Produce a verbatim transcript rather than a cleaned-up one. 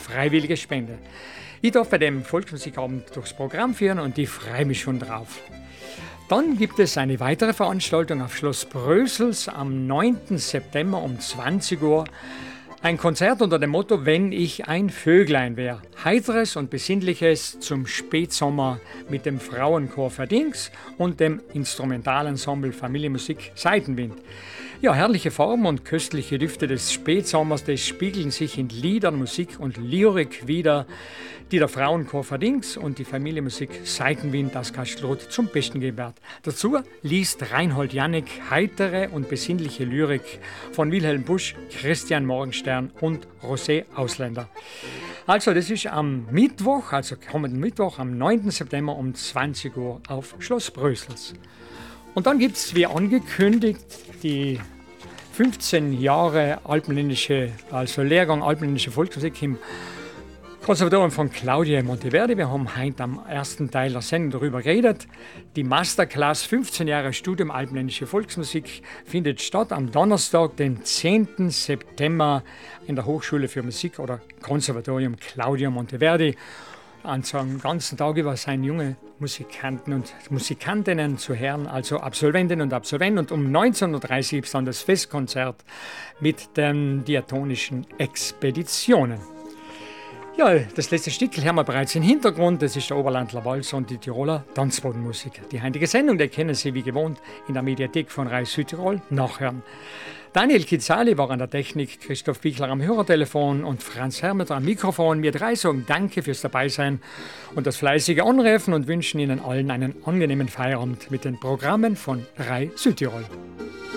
freiwillige Spende. Ich darf bei dem Volksmusikabend durchs Programm führen und ich freue mich schon drauf. Dann gibt es eine weitere Veranstaltung auf Schloss Brösels am neunten September um zwanzig Uhr. Ein Konzert unter dem Motto »Wenn ich ein Vöglein wär«. Heiteres und Besinnliches zum Spätsommer mit dem Frauenchor Verdings und dem Instrumentalensemble Familienmusik Seitenwind. Ja, herrliche Farben und köstliche Düfte des Spätsommers, das spiegeln sich in Liedern, Musik und Lyrik wider, die der Frauenchor Verdings und die Familienmusik Seitenwind aus Kastelruth zum Besten geben wird. Dazu liest Reinhold Jannik heitere und besinnliche Lyrik von Wilhelm Busch, Christian Morgenstern und Rosé Ausländer. Also das ist am Mittwoch, also kommenden Mittwoch, am neunten September um zwanzig Uhr auf Schloss Brösels. Und dann gibt es, wie angekündigt, die fünfzehn Jahre alpenländische, also Lehrgang alpenländische Volksmusik im Konservatorium von Claudia Monteverdi. Wir haben heute am ersten Teil der Sendung darüber geredet. Die Masterclass fünfzehn Jahre Studium alpenländische Volksmusik findet statt am Donnerstag, den zehnten September in der Hochschule für Musik oder Konservatorium Claudia Monteverdi. An so einem ganzen Tag über seien junge Musikanten und Musikantinnen zu hören, also Absolventinnen und Absolventen. Und um neunzehn Uhr dreißig gibt es dann das Festkonzert mit den diatonischen Expeditionen. Ja, das letzte Stückchen haben wir bereits im Hintergrund. Das ist der Oberlandler Walzer und die Tiroler Tanzbodenmusik. Die heutige Sendung, die können Sie wie gewohnt in der Mediathek von Rai Südtirol nachhören. Daniel Kitzali war an der Technik, Christoph Bichler am Hörertelefon und Franz Hermeter am Mikrofon. Wir drei sagen Danke fürs Dabeisein und das fleißige Anrufen und wünschen Ihnen allen einen angenehmen Feierabend mit den Programmen von Rai Südtirol.